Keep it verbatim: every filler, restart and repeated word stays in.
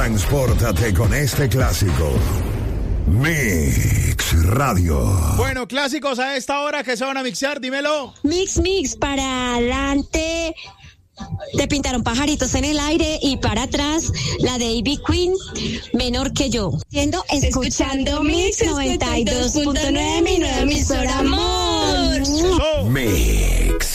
Transpórtate con este clásico. Mix Radio. Bueno, clásicos a esta hora que se van a mixar, dímelo. Mix, mix, para adelante. Te pintaron pajaritos en el aire y para atrás la de Ivy Queen, menor que yo. Siendo escuchando Mix noventa y dos punto nueve, mi nueva emisora amor. Mix.